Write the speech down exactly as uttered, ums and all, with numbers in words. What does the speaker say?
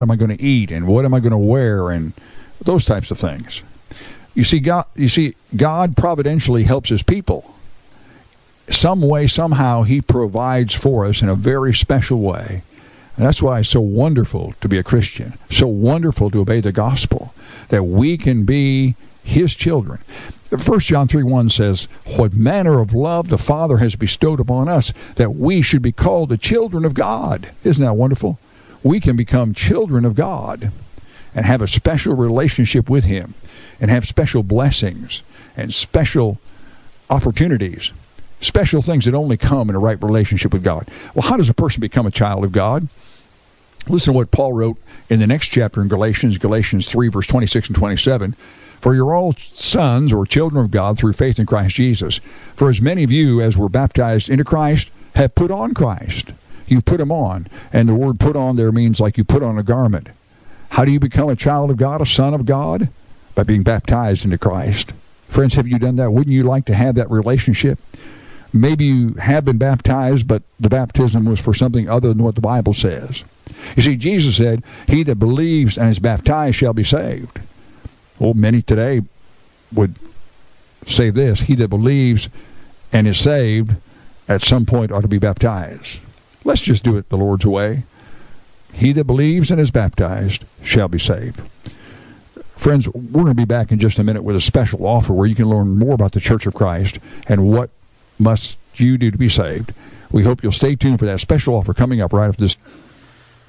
am I going to eat and what am I going to wear and those types of things. You see, God, you see, God providentially helps his people. Some way, somehow, he provides for us in a very special way. And that's why it's so wonderful to be a Christian, so wonderful to obey the gospel, that we can be his children. First John three one says, what manner of love the Father has bestowed upon us, that we should be called the children of God. Isn't that wonderful? We can become children of God and have a special relationship with him and have special blessings and special opportunities, special things that only come in a right relationship with God. Well, how does a person become a child of God? Listen to what Paul wrote in the next chapter in Galatians, Galatians three, verse twenty-six and twenty-seven. For you're all sons or children of God through faith in Christ Jesus. For as many of you as were baptized into Christ have put on Christ. You put him on. And the word put on there means like you put on a garment. How do you become a child of God, a son of God? By being baptized into Christ. Friends, have you done that? Wouldn't you like to have that relationship? Maybe you have been baptized, but the baptism was for something other than what the Bible says. You see, Jesus said, he that believes and is baptized shall be saved. Well, many today would say this, he that believes and is saved at some point ought to be baptized. Let's just do it the Lord's way. He that believes and is baptized shall be saved. Friends, we're going to be back in just a minute with a special offer where you can learn more about the Church of Christ and what must you do to be saved. We hope you'll stay tuned for that special offer coming up right after this.